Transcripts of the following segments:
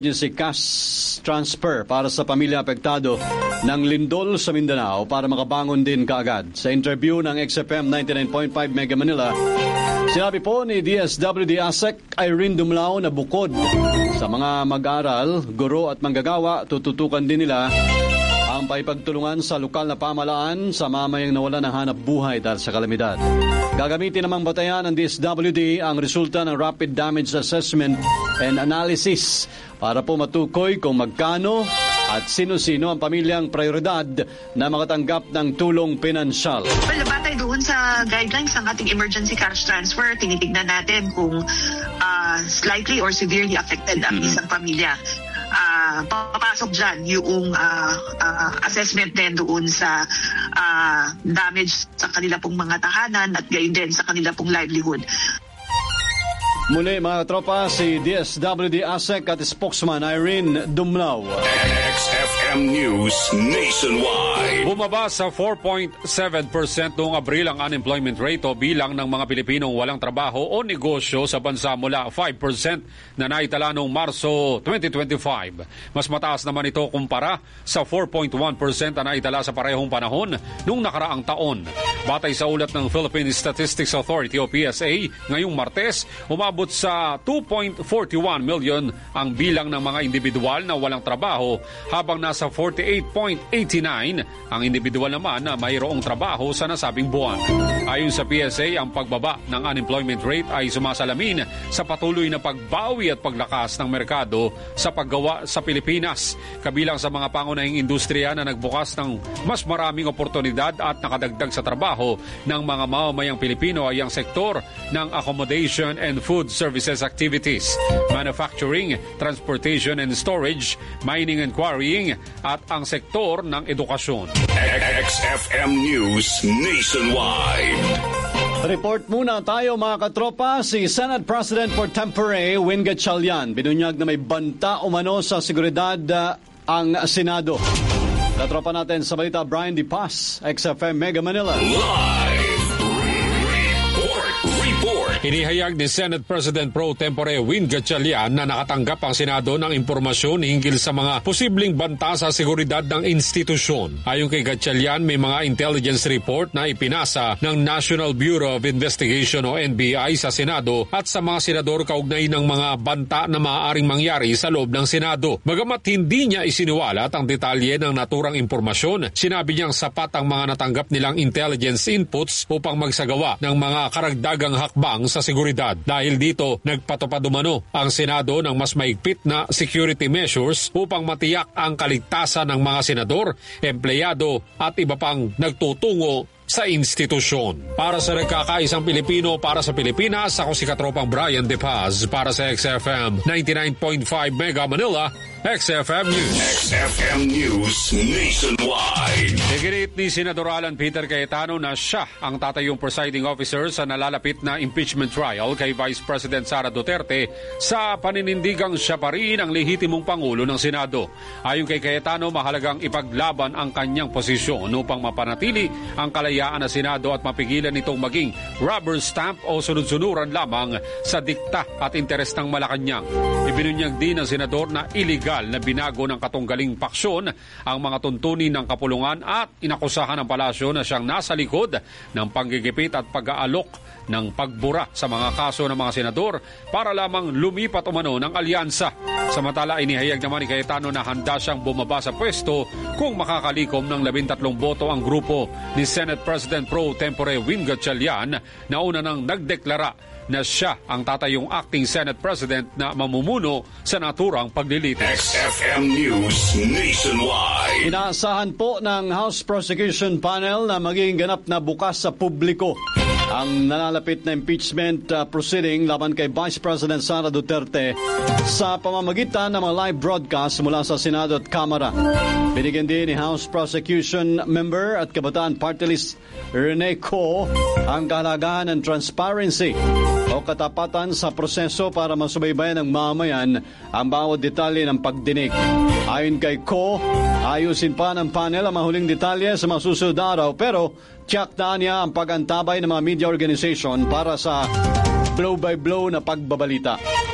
emergency cash transfer para sa pamilya apektado ng lindol sa Mindanao para makabangon din kaagad. Sa interview ng XFM 99.5 Mega Manila, sinabi po ni DSWD ASEC Irene Dumlao na bukod sa mga mag-aral, guro at manggagawa, tututukan din nila ang paipagtulungan sa lokal na pamahalaan sa mamayang nawala ng hanap buhay dahil sa kalamidad. Gagamitin namang batayan ng DSWD ang resulta ng Rapid Damage Assessment and Analysis para po matukoy kung magkano at sino-sino ang pamilyang prioridad na makatanggap ng tulong pinansyal. Well, batay doon sa guidelines ng ating emergency cash transfer, tinitignan natin kung slightly or severely affected ang isang pamilya. Papasok dyan yung assessment din doon sa damage sa kanila pong mga tahanan at gayon din sa kanila pong livelihood. Muli mga tropa, si DSWD ASEC at spokesman Irene Dumlao. XFM News Nationwide. Bumaba sa 4.7% noong Abril ang unemployment rate o bilang ng mga Pilipinong walang trabaho o negosyo sa bansa mula 5% na naitala noong Marso 2025. Mas mataas naman ito kumpara sa 4.1% na naitala sa parehong panahon noong nakaraang taon. Batay sa ulat ng Philippine Statistics Authority o PSA, ngayong Martes, umabot sa 2.41 million ang bilang ng mga individual na walang trabaho habang nasa 48.89 ang individual naman na mayroong trabaho sa nasabing buwan. Ayon sa PSA, ang pagbaba ng unemployment rate ay sumasalamin sa patuloy na pagbawi at paglakas ng merkado sa paggawa sa Pilipinas. Kabilang sa mga pangunahing industriya na nagbukas ng mas maraming oportunidad at nakadagdag sa trabaho ng mga mamamayang Pilipino ay ang sektor ng accommodation and food services activities, manufacturing, transportation and storage, mining and quarrying, at ang sektor ng edukasyon. XFM News Nationwide. Report muna tayo mga katropa. Si Senate President for Tempore, Win Gatchalian, binunyag na may banta umano sa seguridad ang Senado. Katropa natin sa balita, Brian De Paz, XFM Mega Manila. Live report. Inihayag ni Senate President Pro Tempore Win Gatchalian na nakatanggap ang Senado ng impormasyon hinggil sa mga posibleng banta sa seguridad ng institusyon. Ayon kay Gatchalian, may mga intelligence report na ipinasa ng National Bureau of Investigation o NBI sa Senado at sa mga senador kaugnay ng mga banta na maaaring mangyari sa loob ng Senado. Bagamat hindi niya isiniwalat ang detalye ng naturang impormasyon, sinabi niyang sapat ang mga natanggap nilang intelligence inputs upang magsagawa ng mga karagdagang hakbang sa seguridad. Dahil dito, nagpatupad umano ang Senado ng mas maigpit na security measures upang matiyak ang kaligtasan ng mga senador, empleyado at iba pang nagtutungo sa institusyon. Para sa nagkakaisang Pilipino, para sa Pilipinas, ako si Katropang Brian De Paz para sa XFM 99.5 Mega Manila, XFM News. XFM News Nationwide. Iginit ni Senador Alan Peter Cayetano na siya ang tatayong presiding officer sa nalalapit na impeachment trial kay Vice President Sara Duterte sa paninindigang siya pa rin ang lehitimong Pangulo ng Senado. Ayon kay Cayetano, mahalagang ipaglaban ang kanyang posisyon upang mapanatili ang kalayaan ng Senado at mapigilan itong maging rubber stamp o sunod-sunuran lamang sa dikta at interes ng Malacanang. Ibinunyag din ng Senador na illegal na binago ng katunggaling paksyon ang mga tuntunin ng kapulungan at inakusahan ng palasyo na siyang nasa likod ng panggigipit at pag-aalok ng pagbura sa mga kaso ng mga senador para lamang lumipat umano ng alyansa. Samantala, inihayag naman ni Cayetano na handa siyang bumaba sa pwesto kung makakalikom ng 13 boto ang grupo ni Senate President Pro Tempore Win Gatchalian na una nang nagdeklara na siya ang tatayong acting Senate President na mamumuno sa naturang paglilitis. XFM News Nationwide. Inaasahan po ng House Prosecution Panel na maging ganap na bukas sa publiko ang nalalapit na impeachment proceeding laban kay Vice President Sara Duterte sa pamamagitan ng mga live broadcast mula sa Senado at Kamara. Binigyan din ni House Prosecution Member at Kabataan Party List Rene Co ang kahalagahan ng transparency o katapatan sa proseso para masubaybayan ng mamayan ang bawat detalye ng pagdinig. Ayon kay Co, ayusin pa ng panel ang mahuling detalye sa mga susunod na araw pero tiyak na niya ang pag-antabay ng mga media organization para sa blow-by-blow na pagbabalita.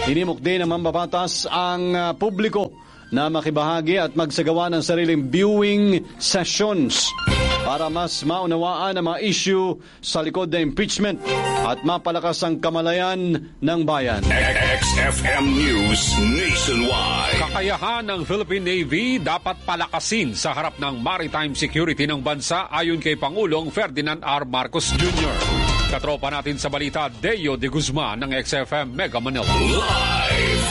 Hinimok din ng mambabatas ang publiko na makibahagi at magsagawa ng sariling viewing sessions para mas maunawaan ang mga issue sa likod ng impeachment at mapalakas ang kamalayan ng bayan. XFM News Nationwide. Kakayahan ng Philippine Navy dapat palakasin sa harap ng maritime security ng bansa ayon kay Pangulong Ferdinand R. Marcos Jr. Katropa natin sa balita, Deo de Guzman ng XFM Mega Manila. Live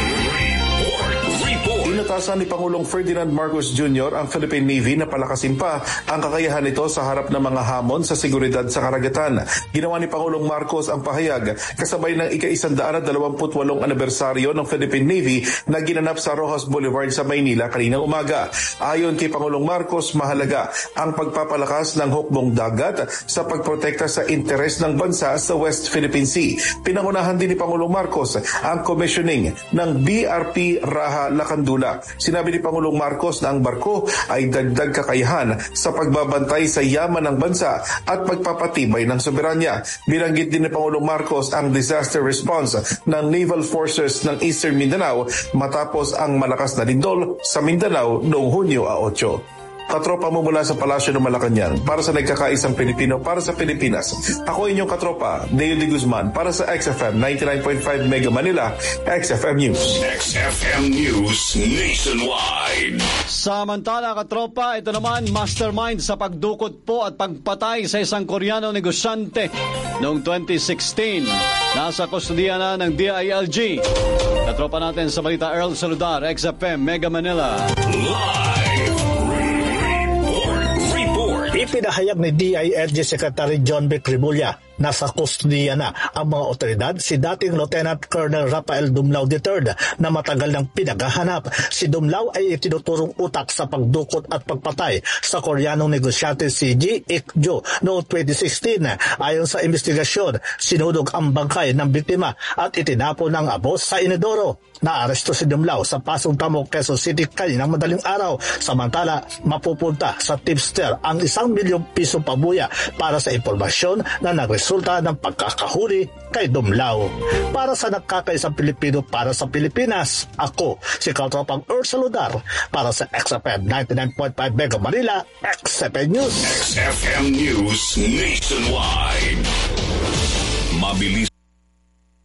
report. Inatasan ni Pangulong Ferdinand Marcos Jr. ang Philippine Navy na palakasin pa ang kakayahan nito sa harap ng mga hamon sa seguridad sa karagatan. Ginawa ni Pangulong Marcos ang pahayag kasabay ng ika-128 anibersaryo ng Philippine Navy na ginanap sa Rojas Boulevard sa Maynila kaninang umaga. Ayon kay Pangulong Marcos, mahalaga ang pagpapalakas ng hukbong dagat sa pagprotekta sa interes ng bansa sa West Philippine Sea. Pinangunahan din ni Pangulong Marcos ang commissioning ng BRP Raha Lacandula. Sinabi ni Pangulong Marcos na ang barko ay dagdag kakayahan sa pagbabantay sa yaman ng bansa at pagpapatibay ng soberanya. Binanggit din ni Pangulong Marcos ang disaster response ng Naval Forces ng Eastern Mindanao matapos ang malakas na lindol sa Mindanao noong Hunyo 8. Katropa mo mula sa Palasyo ng Malacanang para sa nagkakaisang Pilipino para sa Pilipinas. Ako inyong katropa, Deo de Guzman para sa XFM 99.5 Mega Manila, XFM News. XFM News Nationwide. Samantala, katropa, ito naman mastermind sa pagdukot po at pagpatay sa isang Koreano negosyante noong 2016. Nasa kustudiya na ng DILG. Katropa natin sa balita, Earl Saludar, XFM Mega Manila. Ipinahayag ni DILG Secretary John B. Cribulya na sa kustudiya na ang mga otoridad si dating Lieutenant Colonel Rafael Dumlao III na matagal nang pinaghahanap. Si Dumlao ay itinuturong utak sa pagdukot at pagpatay sa Koreanong negosyante si Ji Ik-jo noong 2016. Ayon sa investigasyon, sinudog ang bangkay ng biktima at itinapon ng abos sa inodoro. Naaresto si Dumlao sa Pasong Tamo, Quezon City kaninang madaling araw. Samantala, mapupunta sa tipster ang 1 milyong piso pabuya para sa impormasyon na nagresulta ng pagkakahuli kay Dumlao. Para sa nagkakaisang Pilipino para sa Pilipinas, ako si Katropang Earl Saludar para sa XFM 99.5 Mega Manila, XFM News. XFM News Nationwide. Mabilis